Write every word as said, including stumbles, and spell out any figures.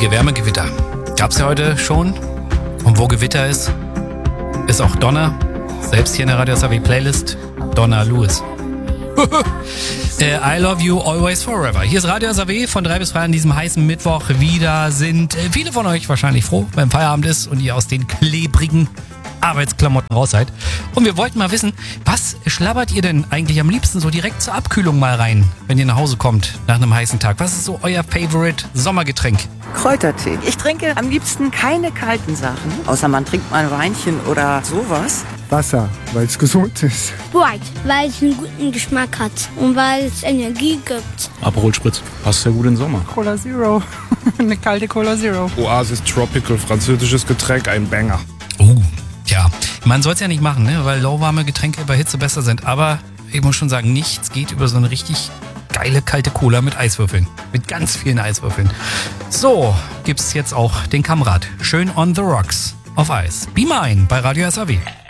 richtige Wärmegewitter. Gab's ja heute schon. Und wo Gewitter ist, ist auch Donner. Selbst hier in der Radio S A W Playlist, Donna Lewis. I love you always forever. Hier ist Radio S A W von drei bis drei an diesem heißen Mittwoch. Wieder sind viele von euch wahrscheinlich froh, wenn Feierabend ist und ihr aus den klebrigen Arbeitsklamotten raus seid. Und wir wollten mal wissen, was schlabbert ihr denn eigentlich am liebsten so direkt zur Abkühlung mal rein, wenn ihr nach Hause kommt nach einem heißen Tag? Was ist so euer Favorite Sommergetränk? Kräutertee. Ich trinke am liebsten keine kalten Sachen, außer man trinkt mal ein Weinchen oder sowas. Wasser, weil es gesund ist. Sprite, weil es einen guten Geschmack hat und weil es Energie gibt. Aperol Spritz, passt sehr gut in den Sommer. Cola Zero, eine kalte Cola Zero. Oasis Tropical, französisches Getränk, ein Banger. Uh, ja, man soll es ja nicht machen, ne? Weil lauwarme Getränke bei Hitze besser sind. Aber ich muss schon sagen, nichts geht über so eine richtig geile kalte Cola mit Eiswürfeln. Mit ganz vielen Eiswürfeln. So gibt's jetzt auch den Kamrat. Schön on the rocks auf Eis. Be mine bei Radio S A W.